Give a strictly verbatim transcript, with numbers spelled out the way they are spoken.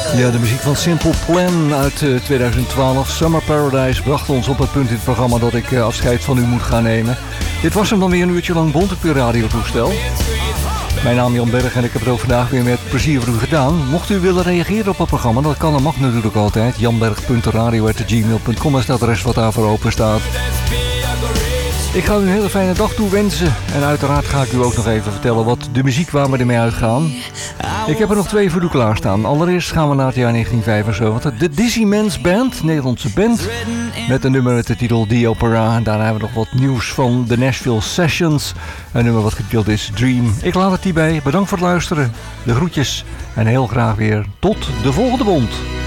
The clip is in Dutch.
Ja, de muziek van Simple Plan uit uh, tweeduizend twaalf. Summer Paradise bracht ons op het punt in het programma dat ik uh, afscheid van u moet gaan nemen. Dit was hem dan weer een uurtje lang Bond op uw radiotoestel. Mijn naam is Jan Berg en ik heb het ook vandaag weer met plezier voor u gedaan. Mocht u willen reageren op het programma, dat kan en mag natuurlijk altijd. janberg punt radio at gmail punt com is het adres wat daarvoor open staat. Ik ga u een hele fijne dag toewensen. En uiteraard ga ik u ook nog even vertellen wat de muziek waar we ermee uitgaan. Ik heb er nog twee voor u klaarstaan. Allereerst gaan we naar het jaar negentien vijfenzeventig. De Dizzy Man's Band, Nederlandse band. Met een nummer met de titel The Opera. En daarna hebben we nog wat nieuws van de Nashville Sessions. Een nummer wat getiteld is Dream. Ik laat het hierbij. Bedankt voor het luisteren. De groetjes. En heel graag weer tot de volgende Bond.